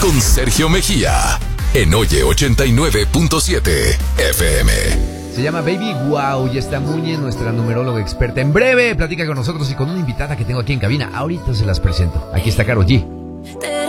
con Sergio Mejía en Oye 89.7 FM. Se llama Baby Wow y está Muñe, nuestra numeróloga experta. En breve platica con nosotros y con una invitada que tengo aquí en cabina. Ahorita se las presento. Aquí está Karol G.